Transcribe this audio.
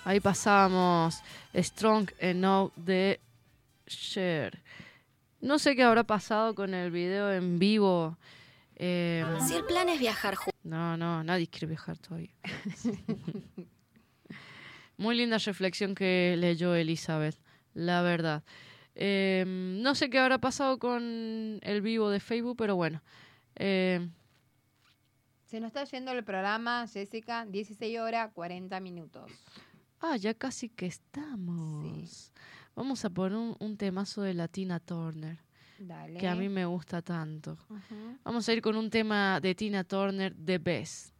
Ahí pasábamos Strong Enough de Cher. No sé qué habrá pasado con el video en vivo. Si el plan es viajar juntos. No, nadie quiere viajar todavía. Muy linda reflexión que leyó Elizabeth, la verdad. No sé qué habrá pasado con el vivo de Facebook, pero bueno. Se nos está yendo el programa, Jessica, 16 horas, 40 minutos. Ya casi que estamos. Sí. Vamos a poner un temazo de la Tina Turner, Dale. que a mí me gusta tanto. Uh-huh. Vamos a ir con un tema de Tina Turner, The Best.